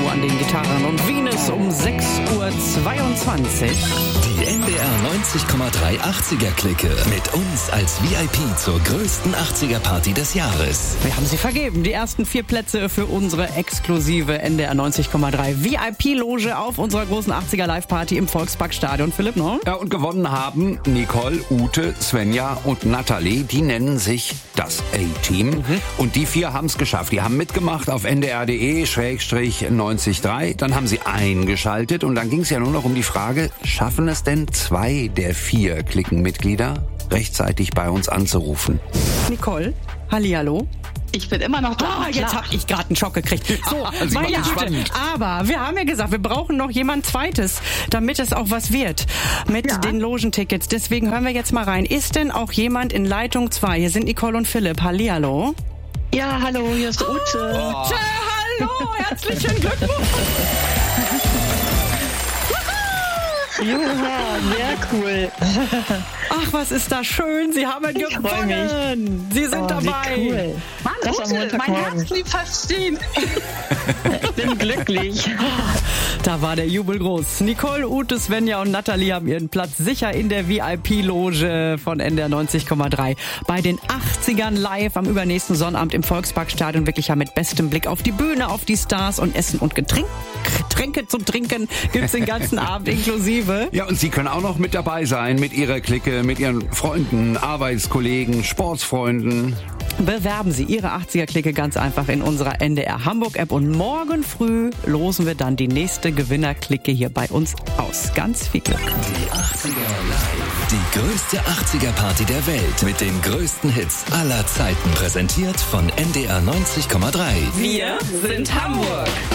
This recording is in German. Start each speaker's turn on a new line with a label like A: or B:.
A: an den Gitarren und Venus um 6.22 Uhr.
B: Die NDR 90,3 80er-Clique mit uns als VIP zur größten 80er-Party des Jahres.
A: Wir haben sie vergeben. Die ersten 4 Plätze für unsere exklusive NDR 90,3 VIP-Loge auf unserer großen 80er-Live-Party im Volksparkstadion. Philipp, ne?
C: Ja, und gewonnen haben Nicole, Ute, Svenja und Nathalie. Die nennen sich das A-Team. Und die 4 haben es geschafft. Die haben mitgemacht auf ndr.de/90.3. Dann haben sie eingeschaltet und dann ging es ja nur noch um die Frage, schaffen es denn 2 der 4 Cliquenmitglieder rechtzeitig bei uns anzurufen?
A: Nicole, hallihallo.
D: Ich bin immer noch da.
A: Jetzt habe ich gerade einen Schock gekriegt. So, meine Güte. Aber wir haben ja gesagt, wir brauchen noch jemand Zweites, damit es auch was wird mit den Logentickets. Deswegen hören wir jetzt mal rein. Ist denn auch jemand in Leitung 2? Hier sind Nicole und Philipp. Hallihallo.
D: Ja, hallo, hier ist Ute.
A: Ute, hallo, herzlichen Glückwunsch.
D: Ja, sehr cool.
A: Ach, was ist das schön. Sie haben gewonnen. Sie sind dabei.
D: Wie cool.
E: Mann,
D: Das am
E: Ute, mein
D: Montagmorgen.
E: Herz blieb fast stehen.
D: Ich bin glücklich.
A: Da war der Jubel groß. Nicole, Ute, Svenja und Nathalie haben ihren Platz sicher in der VIP-Loge von NDR 90,3. Bei den 80ern live am übernächsten Sonnabend im Volksparkstadion. Wirklich ja mit bestem Blick auf die Bühne, auf die Stars und Essen und Getränke zum Trinken gibt's den ganzen Abend inklusive.
C: Ja, und Sie können auch noch mit dabei sein, mit Ihrer Clique, mit Ihren Freunden, Arbeitskollegen, Sportsfreunden.
A: Bewerben Sie Ihre 80er-Clique ganz einfach in unserer NDR Hamburg-App und morgen früh losen wir dann die nächste Gewinner-Clique hier bei uns aus. Ganz viel Glück.
B: Die 80er Live. Die größte 80er-Party der Welt mit den größten Hits aller Zeiten. Präsentiert von NDR 90,3.
A: Wir sind Hamburg.